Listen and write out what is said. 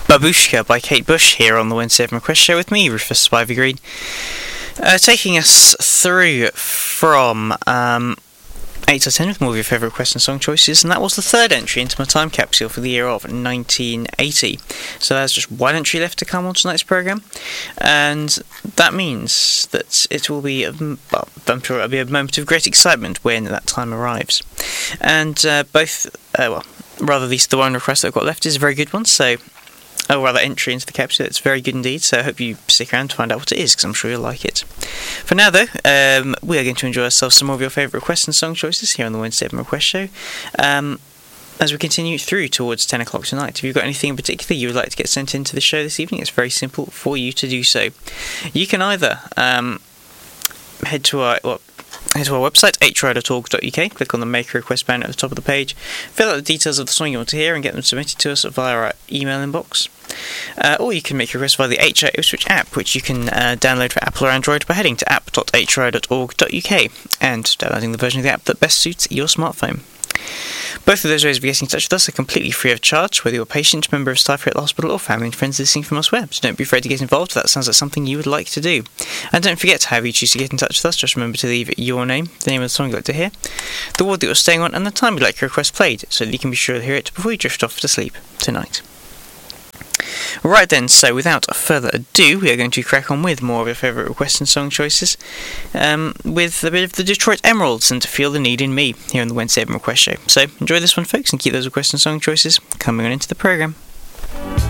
Babushka by Kate Bush here on the Wednesday Evan Request Show with me, Rufus Spivey Green. Taking us through from 8 to 10 with more of your favourite requests and song choices, and that was the third entry into my time capsule for the year of 1980. So there's just one entry left to come on tonight's programme, and that means that it will be, I'm sure it'll be a moment of great excitement when that time arrives. And at least the one request that I've got left is a very good one, entry into the capsule. It's very good indeed, so I hope you stick around to find out what it is, because I'm sure you'll like it. For now, though, we are going to enjoy ourselves some more of your favourite requests and song choices here on the Wednesday Evan Request Show, as we continue through towards 10 o'clock tonight. If you've got anything in particular you would like to get sent into the show this evening, it's very simple for you to do so. You can either head to our website, hri.org.uk, click on the Make a Request banner at the top of the page, fill out the details of the song you want to hear and get them submitted to us via our email inbox. Or you can make a request via the HRI Ipswich app, which you can download for Apple or Android by heading to app.hri.org.uk and downloading the version of the app that best suits your smartphone. Both of those ways of getting in touch with us are completely free of charge, whether you're a patient, member of staff here at the hospital, or family and friends listening from elsewhere. So don't be afraid to get involved if that sounds like something you would like to do. And don't forget, however you choose to get in touch with us, just remember to leave your name, the name of the song you'd like to hear, the ward that you're staying on, and the time you'd like your request played, so that you can be sure to hear it before you drift off to sleep tonight. Right then, so without further ado, we are going to crack on with more of your favourite requests and song choices, with a bit of the Detroit Emeralds and To Feel the Need in Me, here on the Wednesday Evan Request Show. So enjoy this one, folks, and keep those requests and song choices coming on into the programme.